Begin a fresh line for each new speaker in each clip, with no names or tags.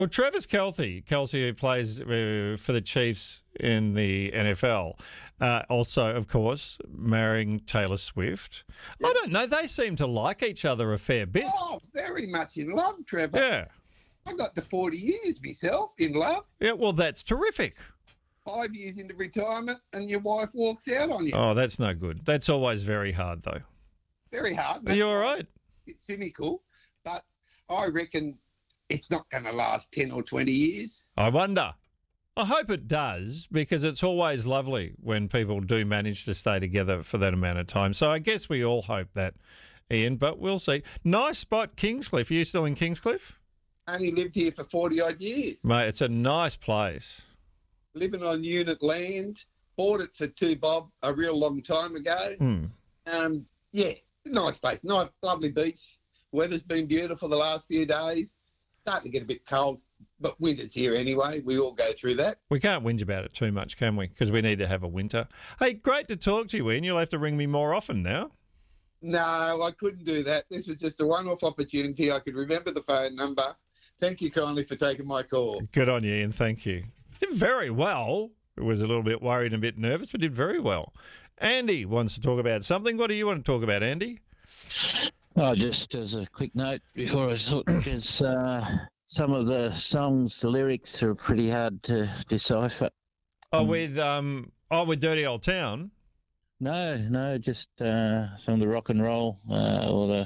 Well, Travis Kelce, who plays for the Chiefs in the NFL, also, of course, marrying Taylor Swift. I don't know. They seem to like each other a fair bit.
Oh, very much in love, Trevor.
Yeah.
I got to 40 years myself in love.
Yeah, well, that's terrific.
5 years into retirement and your wife walks out on you.
Oh, that's no good. That's always very hard, though.
Very hard.
Are you all right?
It's cynical, but I reckon it's not going to last 10 or 20 years.
I wonder. I hope it does, because it's always lovely when people do manage to stay together for that amount of time. So I guess we all hope that, Ian, but we'll see. Nice spot, Kingscliff. Are you still in Kingscliff?
Only lived here for 40-odd years.
Mate, it's a nice place.
Living on unit land. Bought it for 2 bob a real long time ago. Yeah, nice place. Nice, lovely beach. Weather's been beautiful the last few days. Starting to get a bit cold, but winter's here anyway. We all go through that.
We can't whinge about it too much, can we? Because we need to have a winter. Hey, great to talk to you, Ian. You'll have to ring me more often now.
No, I couldn't do that. This was just a one-off opportunity. I could remember the phone number. Thank you kindly for taking my call.
Good on you, Ian. Thank you. Did very well. I was a little bit worried and a bit nervous, but did very well. Andy wants to talk about something. What do you want to talk about, Andy?
Oh, just as a quick note before I sort, because some of the songs, the lyrics are pretty hard to decipher.
Oh, with Dirty Old Town?
No, just some of the rock and roll or the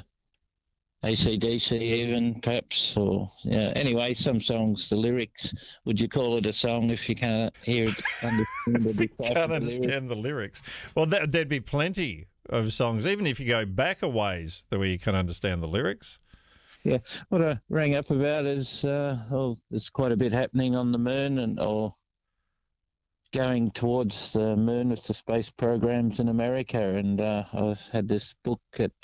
AC/DC even, perhaps, or anyway, some songs, the lyrics. Would you call it a song if you can't hear it?
Can't understand the lyrics. Well, there'd be plenty of songs, even if you go back a ways, the way you can understand the lyrics.
Yeah, what I rang up about is there's quite a bit happening on the moon or going towards the moon with the space programs in America, and I had this book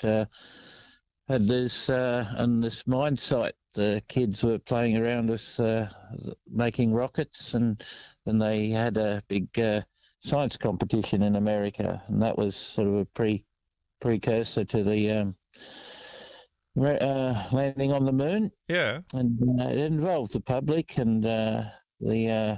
had this on this mine site. The kids were playing around with making rockets, and then they had a big science competition in America, and that was sort of a precursor to the landing on the moon.
Yeah,
and it involved the public, and the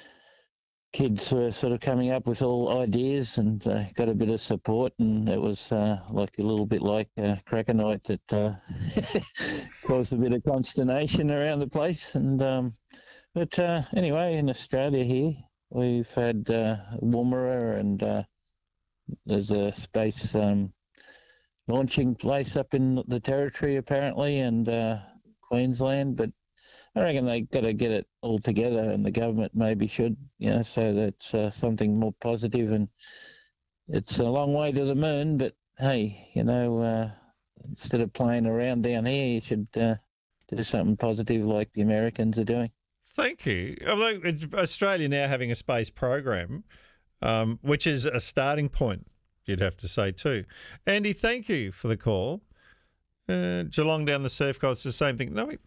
kids were sort of coming up with all ideas, and got a bit of support, and it was like a little bit like Krakenite that caused a bit of consternation around the place. And but anyway, in Australia here, we've had Woomera, and there's a space launching place up in the Territory apparently, and Queensland, but I reckon they got to get it all together, and the government maybe should, so that's something more positive. And it's a long way to the moon, but hey, instead of playing around down here, you should do something positive like the Americans are doing.
Thank you. Although Australia now having a space program, which is a starting point, you'd have to say too. Andy, thank you for the call. Geelong down the surf coast, the same thing. No,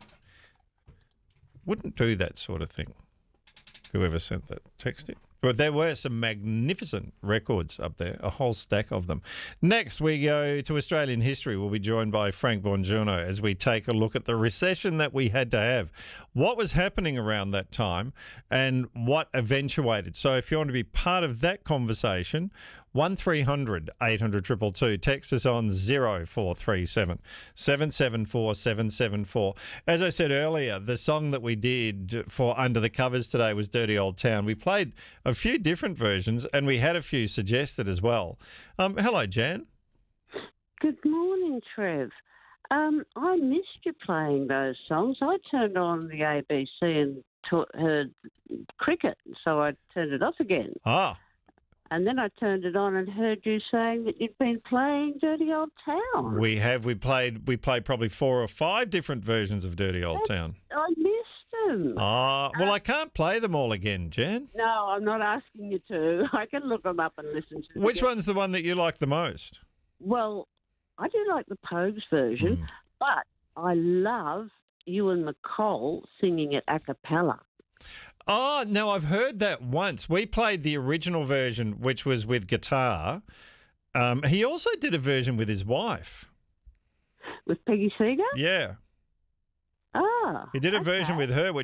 wouldn't do that sort of thing. Whoever sent that text in. But there were some magnificent records up there, a whole stack of them. Next, we go to Australian history. We'll be joined by Frank Bongiorno as we take a look at the recession that we had to have, what was happening around that time, and what eventuated. So if you want to be part of that conversation, 1300 800 222. Text us on 0437 774 774. As I said earlier, the song that we did for Under the Covers today was Dirty Old Town. We played a few different versions, and we had a few suggested as well. Hello, Jan.
Good morning, Trev. I missed you playing those songs. I turned on the ABC and heard cricket, so I turned it off again.
Ah.
And then I turned it on and heard you saying that you'd been playing Dirty Old Town.
We have. We played probably 4 or 5 different versions of Dirty Old Town.
I missed them.
Well, I can't play them all again, Jan.
No, I'm not asking you to. I can look them up and listen to them.
Which one's the one that you like the most?
Well, I do like the Pogues version, but I love Ewan McColl singing it a cappella.
Oh, no, I've heard that once. We played the original version, which was with guitar. He also did a version with his wife.
With Peggy Seeger?
Yeah.
Ah.
He did a version
okay.
with her,